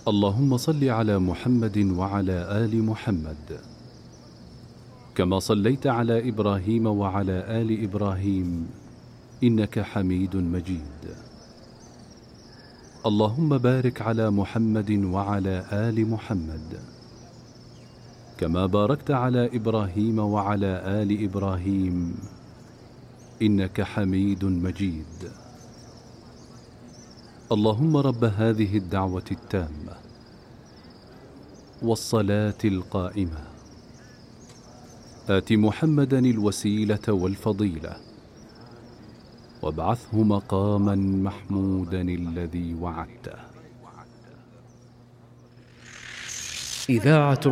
اللهم صل على محمد وعلى آل محمد كما صليت على إبراهيم وعلى آل إبراهيم إنك حميد مجيد. اللهم بارك على محمد وعلى آل محمد كما باركت على إبراهيم وعلى آل إبراهيم إنك حميد مجيد. اللهم رب هذه الدعوة التامة والصلاة القائمة آت محمدا الوسيلة والفضيلة وابعثه مقاما محمودا الذي وعدته. إذاعة